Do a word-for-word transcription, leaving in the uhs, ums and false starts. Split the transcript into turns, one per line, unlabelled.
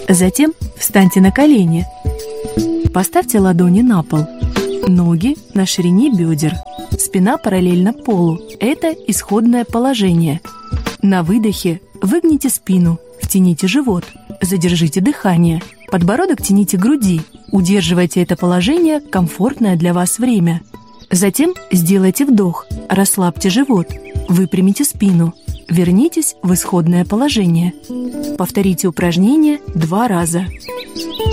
Затем встаньте на колени. Поставьте ладони на пол. Ноги на ширине бедер. Спина параллельно полу. Это исходное положение. На выдохе выгните спину, втяните живот, задержите дыхание. Подбородок тяните к груди. Удерживайте это положение комфортное для вас время. Затем сделайте вдох, расслабьте живот, выпрямите спину. Вернитесь в исходное положение. Повторите упражнение два раза.